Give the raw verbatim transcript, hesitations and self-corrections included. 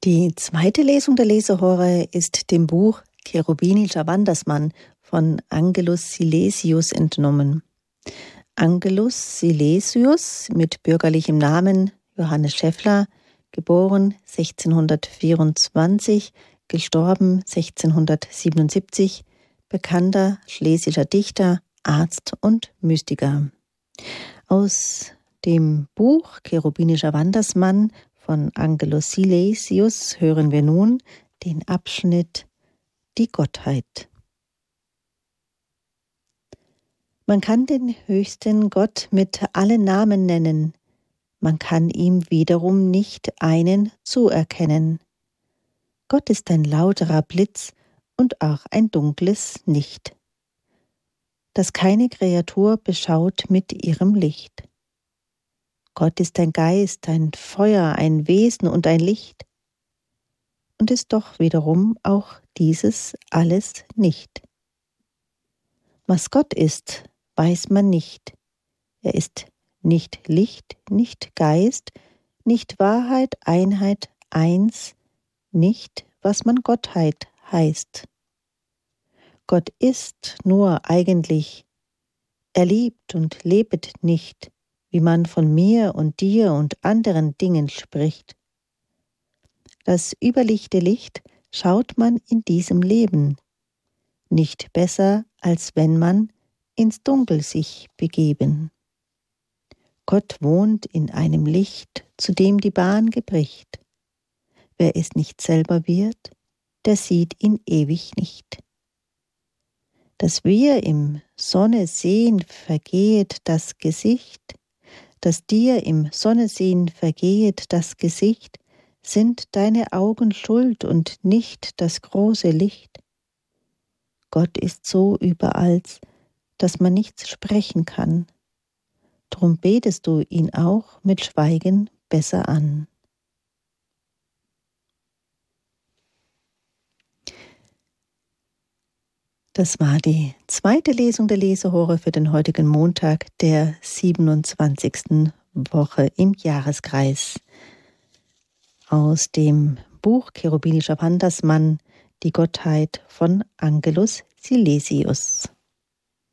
Die zweite Lesung der Lesehore ist dem Buch Cherubinischer Wandersmann von Angelus Silesius entnommen. Angelus Silesius mit bürgerlichem Namen Johannes Scheffler, geboren sechzehnhundertvierundzwanzig, gestorben sechzehnhundertsiebenundsiebzig, bekannter schlesischer Dichter, Arzt und Mystiker. Aus dem Buch Cherubinischer Wandersmann von Angelus Silesius hören wir nun den Abschnitt Die Gottheit. Man kann den höchsten Gott mit allen Namen nennen, man kann ihm wiederum nicht einen zuerkennen. Gott ist ein lauterer Blitz und auch ein dunkles Nicht, das keine Kreatur beschaut mit ihrem Licht. Gott ist ein Geist, ein Feuer, ein Wesen und ein Licht und ist doch wiederum auch dieses alles nicht. Was Gott ist, weiß man nicht. Er ist nicht Licht, nicht Geist, nicht Wahrheit, Einheit, Eins, nicht, was man Gottheit heißt. Gott ist nur eigentlich, er liebt und lebet nicht, wie man von mir und dir und anderen Dingen spricht. Das überlichte Licht schaut man in diesem Leben, nicht besser, als wenn man ins Dunkel sich begeben. Gott wohnt in einem Licht, zu dem die Bahn gebricht. Wer es nicht selber wird, der sieht ihn ewig nicht. Dass wir im Sonne sehen, vergehet das Gesicht, dass dir im Sonnesehen vergehet das Gesicht, sind deine Augen schuld und nicht das große Licht. Gott ist so überall, dass man nichts sprechen kann. Drum betest du ihn auch mit Schweigen besser an. Das war die zweite Lesung der Lesehore für den heutigen Montag der siebenundzwanzigsten Woche im Jahreskreis. Aus dem Buch Cherubinischer Wandersmann, die Gottheit von Angelus Silesius.